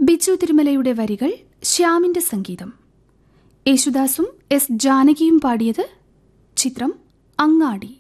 ബിജു തിരുമലയുടെ വരികൾ, ശ്യാമിന്റെ സംഗീതം. യേശുദാസും എസ് ജാനകിയും പാടിയത്. ചിത്രം അങ്ങാടി.